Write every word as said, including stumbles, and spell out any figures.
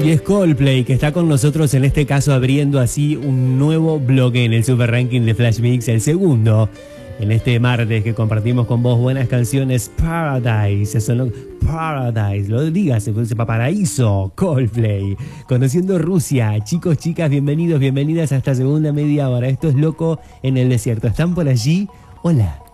Y es Coldplay que está con nosotros en este caso abriendo así un nuevo bloque en el Super Ranking de Flash Mix, el segundo. En este martes que compartimos con vos buenas canciones, Paradise, eso no, Paradise, lo digas, se fue paraíso, Coldplay. Conociendo Rusia, chicos, chicas, bienvenidos, bienvenidas a esta segunda media hora. Esto es Loco en el Desierto. ¿Están por allí? Hola.